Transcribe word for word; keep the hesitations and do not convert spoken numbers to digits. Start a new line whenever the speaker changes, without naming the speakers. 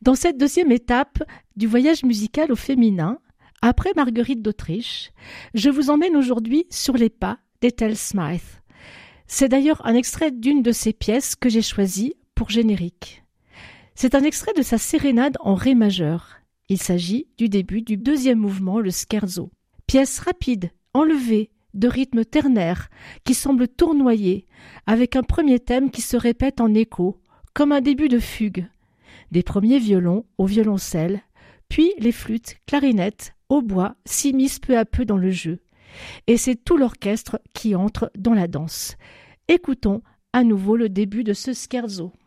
Dans cette deuxième étape du voyage musical au féminin, après Marguerite d'Autriche, je vous emmène aujourd'hui sur les pas d'Ethel Smyth. C'est d'ailleurs un extrait d'une de ses pièces que j'ai choisi pour générique. C'est un extrait de sa sérénade en ré majeur. Il s'agit du début du deuxième mouvement, le scherzo. Pièce rapide, enlevée, de rythme ternaire, qui semble tournoyer, avec un premier thème qui se répète en écho, comme un début de fugue. Des premiers violons au violoncelle, puis les flûtes, clarinettes, hautbois s'immiscent peu à peu dans le jeu. Et c'est tout l'orchestre qui entre dans la danse. Écoutons à nouveau le début de ce scherzo.